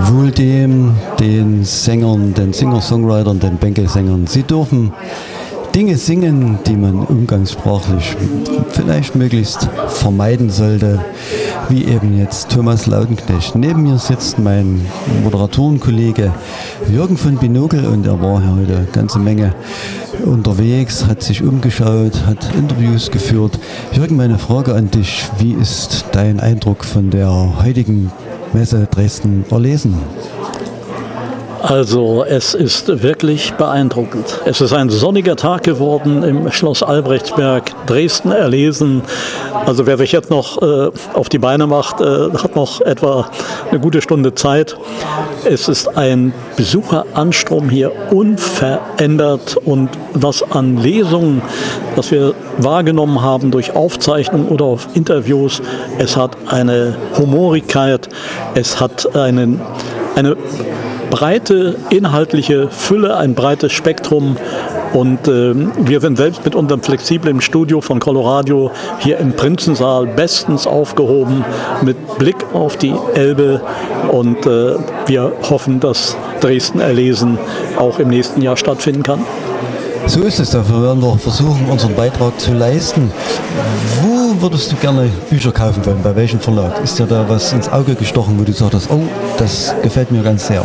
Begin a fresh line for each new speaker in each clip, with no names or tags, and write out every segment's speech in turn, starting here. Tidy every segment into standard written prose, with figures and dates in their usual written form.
wohl den Sängern, den Singer-Songwritern, den Bänkelsängern. Sie dürfen Dinge singen, die man umgangssprachlich vielleicht möglichst vermeiden sollte, wie eben jetzt Thomas Lautenknecht. Neben mir sitzt mein Moderatorenkollege Jürgen von Binokel und er war hier heute eine ganze Menge unterwegs, hat sich umgeschaut, hat Interviews geführt. Jürgen, meine Frage an dich, wie ist dein Eindruck von der heutigen Messe Dresden Erlesen?
Also es ist wirklich beeindruckend. Es ist ein sonniger Tag geworden im Schloss Albrechtsberg, Dresden Erlesen. Also wer sich jetzt noch auf die Beine macht, hat noch etwa eine gute Stunde Zeit. Es ist ein Besucheranstrom hier unverändert und was an Lesungen, was wir wahrgenommen haben durch Aufzeichnungen oder auf Interviews, es hat eine Humorigkeit, es hat eine breite inhaltliche Fülle, ein breites Spektrum und wir sind selbst mit unserem flexiblen Studio von Coloradio hier im Prinzensaal bestens aufgehoben mit Blick auf die Elbe und wir hoffen, dass Dresden Erlesen auch im nächsten Jahr stattfinden kann.
So ist es, dafür werden wir versuchen, unseren Beitrag zu leisten. Wo würdest du gerne Bücher kaufen wollen? Bei welchem Verlag? Ist dir da was ins Auge gestochen, wo du sagst, oh, das gefällt mir ganz sehr?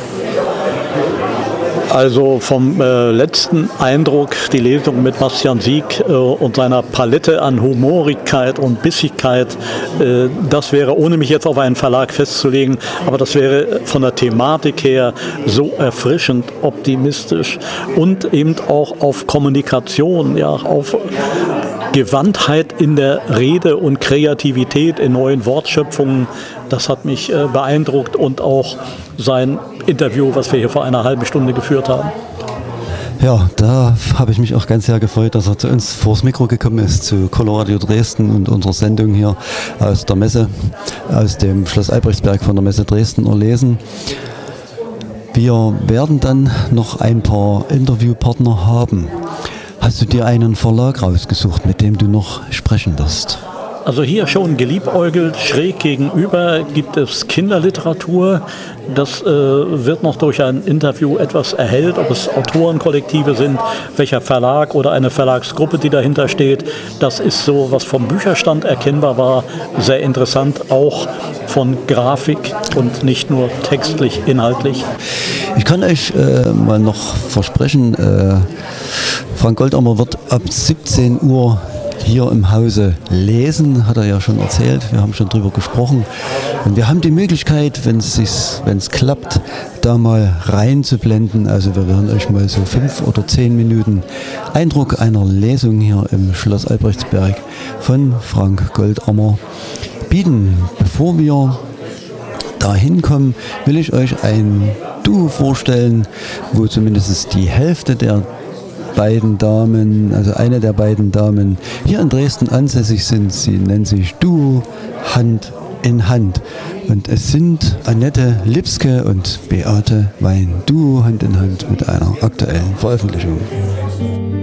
Also vom letzten Eindruck, die Lesung mit Bastian Sieg und seiner Palette an Humorigkeit und Bissigkeit, das wäre, ohne mich jetzt auf einen Verlag festzulegen, aber das wäre von der Thematik her so erfrischend, optimistisch und eben auch auf Kommunikation, ja, auf Gewandtheit in der Rede und Kreativität in neuen Wortschöpfungen. Das hat mich beeindruckt und auch sein Interview, was wir hier vor einer halben Stunde geführt haben.
Ja, da habe ich mich auch ganz sehr gefreut, dass er zu uns vors Mikro gekommen ist, zu Coloradio Dresden und unserer Sendung hier aus der Messe, aus dem Schloss Albrechtsberg von der Messe Dresden Erlesen. Wir werden dann noch ein paar Interviewpartner haben. Hast du dir einen Verlag rausgesucht, mit dem du noch sprechen wirst?
Also hier schon geliebäugelt, schräg gegenüber gibt es Kinderliteratur. Das wird noch durch ein Interview etwas erhellt, ob es Autorenkollektive sind, welcher Verlag oder eine Verlagsgruppe, die dahinter steht. Das ist so, was vom Bücherstand erkennbar war, sehr interessant, auch von Grafik und nicht nur textlich, inhaltlich.
Ich kann euch mal noch versprechen, Frank Goldammer wird ab 17 Uhr hier im Hause lesen, hat er ja schon erzählt, wir haben schon drüber gesprochen und wir haben die Möglichkeit, wenn es klappt, da mal reinzublenden, also wir werden euch mal so 5 oder 10 Minuten Eindruck einer Lesung hier im Schloss Albrechtsberg von Frank Goldammer bieten. Bevor wir da hinkommen, will ich euch ein Duo vorstellen, wo zumindest die Hälfte der beiden Damen, also eine der beiden Damen hier in Dresden ansässig sind. Sie nennen sich Duo Hand in Hand. Und es sind Annette Lipske und Beate Wein. Duo Hand in Hand mit einer aktuellen Veröffentlichung.